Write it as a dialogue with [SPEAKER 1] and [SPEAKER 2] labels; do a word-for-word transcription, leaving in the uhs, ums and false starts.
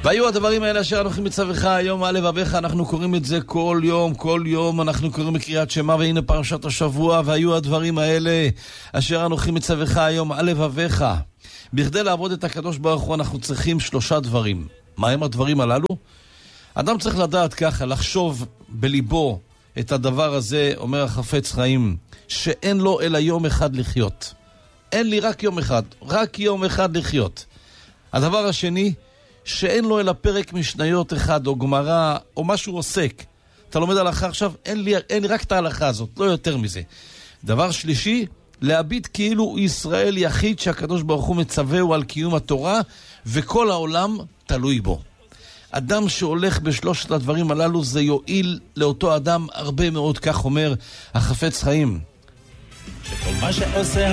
[SPEAKER 1] והיו הדברים האלה אשר אנוכי מצווך היום על לבביך. אנחנו קוראים את זה כל יום, כל יום אנחנו קוראים בקריאת שמע, והנה פרשת השבוע. והיו הדברים האלה אשר אנוכי מצווך היום על לבביך. בכדי לעבוד את הקדוש ברוך הוא אנחנו צריכים שלושה דברים. מה הם הדברים הללו? אדם צריך לדעת ככה, לחשוב בליבו את הדבר הזה, אומר החפץ חיים, שאין לו אלא יום אחד לחיות. אין לי רק יום אחד, רק יום אחד לחיות. הדבר השני, שאין לו אלא פרק משניות אחד, או גמרא, או משהו עוסק. אתה לומד הלכה עכשיו, אין לי, אין לי רק את ההלכה הזאת, לא יותר מזה. דבר שלישי, להביט כאילו ישראל יחיד שהקדוש ברוך הוא מצווהו על קיום התורה, וכל העולם תלוי בו. אדם שהולך בשלושת הדברים הללו, זה יועיל לאותו אדם הרבה מאוד, כך אומר החפץ חיים.
[SPEAKER 2] שכל מה שעושה